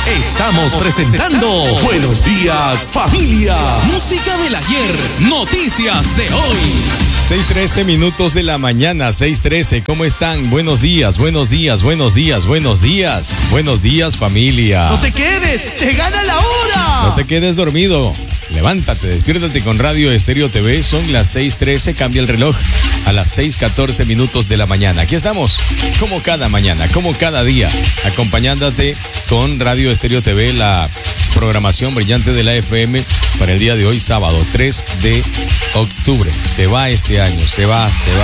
Estamos presentando Buenos Días, Familia. Música del ayer, noticias de hoy. 6:13 minutos de la mañana, 6:13. ¿Cómo están? Buenos días, buenos días, buenos días, buenos días. Buenos días, familia. ¡No te quedes! ¡Te gana la hora! No te quedes dormido. Levántate, despiértate con Radio Estéreo TV. Son las 6:13, cambia el reloj a las 6:14 minutos de la mañana. Aquí estamos, como cada mañana, como cada día, acompañándote con Radio Estéreo TV, la programación brillante de la FM para el día de hoy, sábado 3 de octubre. Se va este año, se va.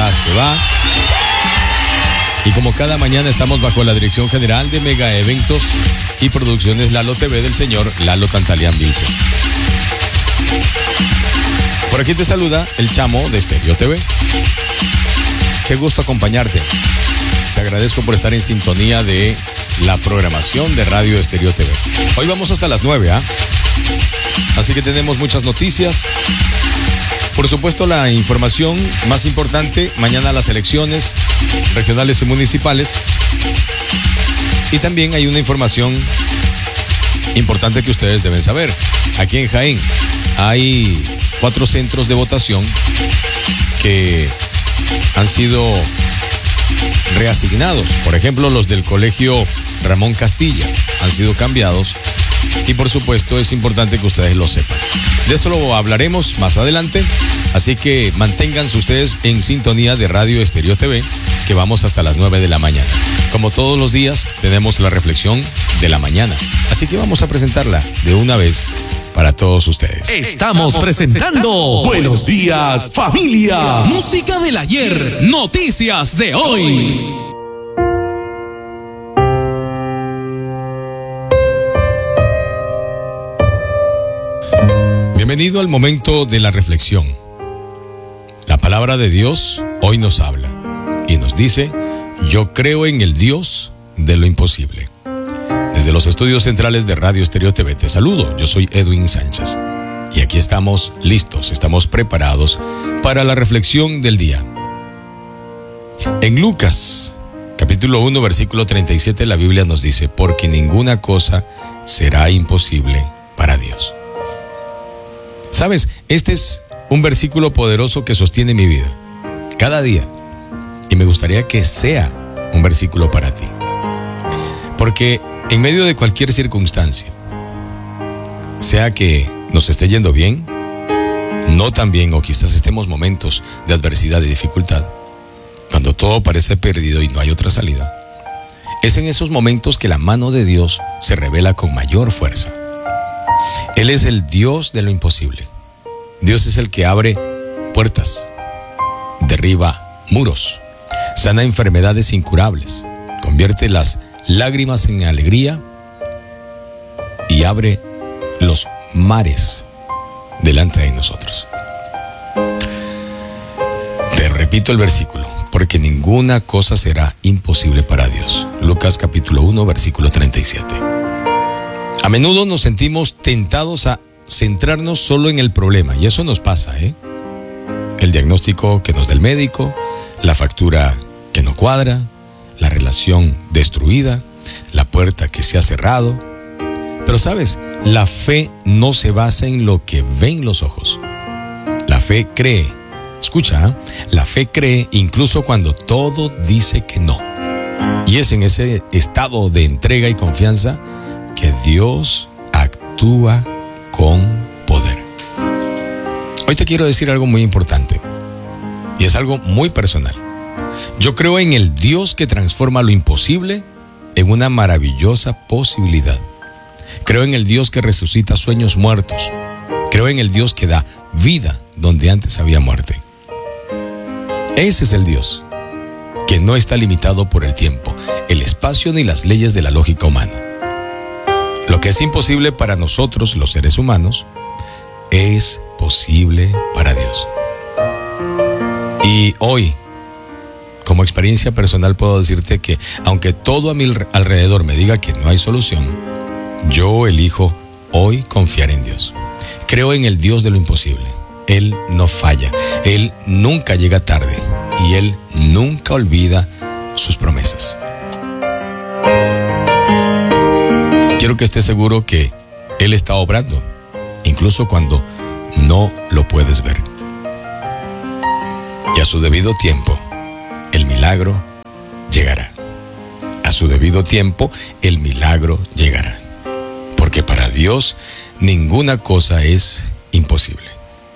Y como cada mañana estamos bajo la dirección general de Mega Eventos y Producciones Lalo TV del señor Lalo Tantalián Vilches. Por aquí te saluda el Chamo de Estéreo TV. Qué gusto acompañarte. Te agradezco por estar en sintonía de la programación de Radio Estéreo TV. Hoy vamos hasta las 9, ¿ah? Así que tenemos muchas noticias. Por supuesto, la información más importante, mañana las elecciones regionales y municipales. Y también hay una información importante que ustedes deben saber. Aquí en Jaén hay 4 centros de votación que han sido reasignados. Por ejemplo, los del Colegio Ramón Castilla han sido cambiados y por supuesto es importante que ustedes lo sepan. De eso lo hablaremos más adelante, así que manténganse ustedes en sintonía de Radio Estéreo TV, que vamos hasta las 9 de la mañana. Como todos los días, tenemos la reflexión de la mañana, así que vamos a presentarla de una vez para todos ustedes. Estamos presentando Buenos Días, Familia. Música del ayer, noticias de hoy. Bienvenido al momento de la reflexión. La palabra de Dios hoy nos habla y nos dice: yo creo en el Dios de lo imposible. Desde los estudios centrales de Radio Estéreo TV te saludo. Yo soy Edwin Sánchez y aquí estamos listos, estamos preparados para la reflexión del día. En Lucas, capítulo 1, versículo 37, la Biblia nos dice: porque ninguna cosa será imposible para Dios. ¿Sabes? Este es un versículo poderoso que sostiene mi vida cada día y me gustaría que sea un versículo para ti. Porque en medio de cualquier circunstancia, sea que nos esté yendo bien, no tan bien, o quizás estemos momentos de adversidad y dificultad, cuando todo parece perdido y no hay otra salida, es en esos momentos que la mano de Dios se revela con mayor fuerza. Él es el Dios de lo imposible. Dios es el que abre puertas, derriba muros, sana enfermedades incurables, convierte las lágrimas en alegría y abre los mares delante de nosotros. Te repito el versículo: porque ninguna cosa será imposible para Dios. Lucas capítulo 1, versículo 37. A menudo nos sentimos tentados a centrarnos solo en el problema, y eso nos pasa, el diagnóstico que nos da el médico, la factura que no cuadra, la relación destruida, la puerta que se ha cerrado. Pero sabes, la fe no se basa en lo que ven los ojos. La fe cree, escucha, la fe cree incluso cuando todo dice que no. Y es en ese estado de entrega y confianza que Dios actúa con poder. Hoy te quiero decir algo muy importante y es algo muy personal. Yo creo en el Dios que transforma lo imposible en una maravillosa posibilidad. Creo en el Dios que resucita sueños muertos. Creo en el Dios que da vida donde antes había muerte. Ese es el Dios que no está limitado por el tiempo, el espacio ni las leyes de la lógica humana. Lo que es imposible para nosotros, los seres humanos, es posible para Dios. Y hoy, como experiencia personal, puedo decirte que aunque todo a mi alrededor me diga que no hay solución, yo elijo hoy confiar en Dios. Creo en el Dios de lo imposible. Él no falla, Él nunca llega tarde y Él nunca olvida sus promesas. quiero que estés seguro que Él está obrando, incluso cuando no lo puedes ver. Y a su debido tiempo, el milagro llegará. A su debido tiempo, el milagro llegará. Porque para Dios, ninguna cosa es imposible.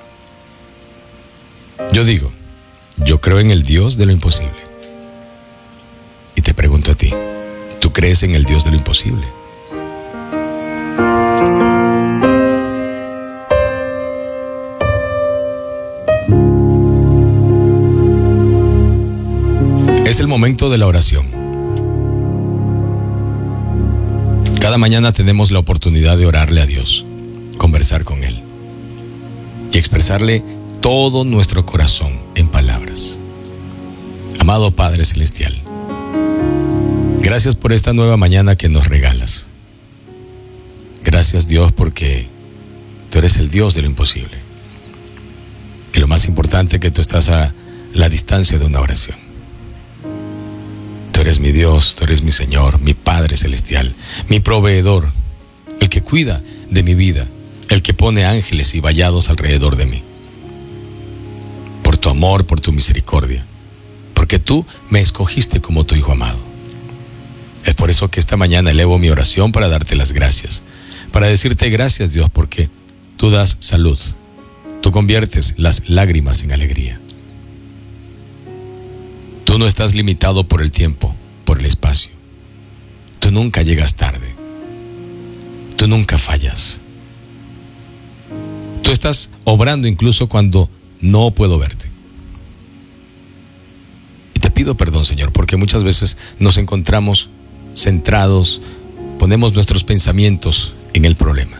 Yo digo, yo creo en el Dios de lo imposible. Y te pregunto a ti, ¿tú crees en el Dios de lo imposible? Es el momento de la oración. Cada mañana tenemos la oportunidad de orarle a Dios, conversar con Él y expresarle todo nuestro corazón en palabras. Amado Padre Celestial, gracias por esta nueva mañana que nos regalas. Gracias, Dios, porque tú eres el Dios de lo imposible. Y lo más importante, que tú estás a la distancia de una oración. Tú eres mi Dios, tú eres mi Señor, mi Padre Celestial, mi proveedor, el que cuida de mi vida, el que pone ángeles y vallados alrededor de mí. Por tu amor, por tu misericordia, porque tú me escogiste como tu Hijo amado. Es por eso que esta mañana elevo mi oración para darte las gracias, para decirte gracias, Dios, porque tú das salud, tú conviertes las lágrimas en alegría. Tú no estás limitado por el tiempo, por el espacio. Tú nunca llegas tarde. Tú nunca fallas. Tú estás obrando incluso cuando no puedo verte. Y te pido perdón, Señor, porque muchas veces nos encontramos centrados, ponemos nuestros pensamientos en el problema.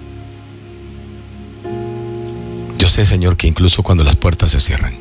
Yo sé, Señor, que incluso cuando las puertas se cierran,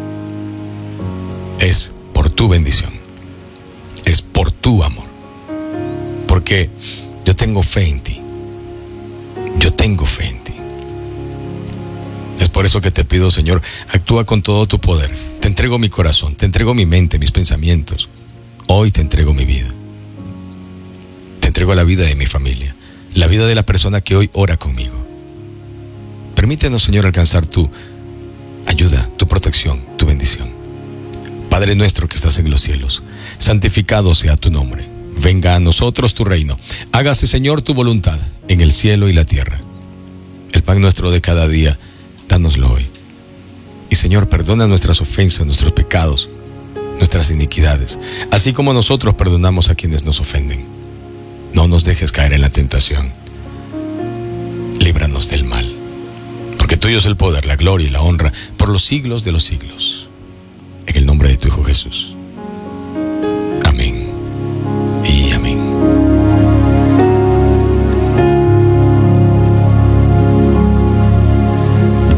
es por tu bendición, es por tu amor, porque yo tengo fe en ti, yo tengo fe en ti. Es por eso que te pido, Señor, actúa con todo tu poder. Te entrego mi corazón, te entrego mi mente, mis pensamientos. Hoy te entrego mi vida, te entrego la vida de mi familia, la vida de la persona que hoy ora conmigo. Permítenos, Señor, alcanzar tu ayuda, tu protección, tu bendición. Padre nuestro que estás en los cielos, santificado sea tu nombre. Venga a nosotros tu reino. Hágase, Señor, tu voluntad en el cielo y la tierra. El pan nuestro de cada día, dánoslo hoy. Y, Señor, perdona nuestras ofensas, nuestros pecados, nuestras iniquidades, así como nosotros perdonamos a quienes nos ofenden. No nos dejes caer en la tentación. Líbranos del mal, porque tuyo es el poder, la gloria y la honra por los siglos de los siglos. En el nombre de tu Hijo Jesús. Amén y amén.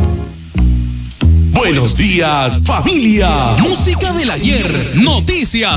Buenos días, familia. Música del ayer, noticias.